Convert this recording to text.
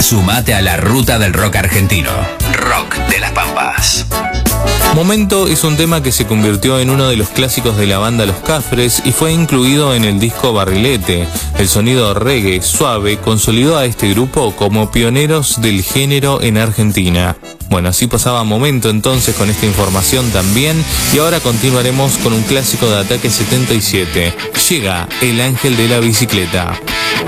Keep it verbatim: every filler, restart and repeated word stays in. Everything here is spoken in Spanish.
Sumate a la ruta del rock argentino. Rock de las Pampas. Momento es un tema que se convirtió en uno de los clásicos de la banda Los Cafres y fue incluido en el disco Barrilete. El sonido reggae suave consolidó a este grupo como pioneros del género en Argentina. Bueno, así pasaba Momento entonces con esta información también, y ahora continuaremos con un clásico de Ataque setenta y siete. Llega El Ángel de la Bicicleta.